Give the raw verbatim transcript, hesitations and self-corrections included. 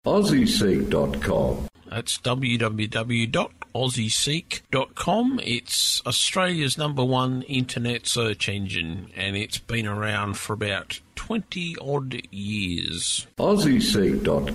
aussie seek dot com. That's w w w dot aussie seek dot com. It's Australia's number one internet search engine, and it's been around for about twenty odd years. aussie seek dot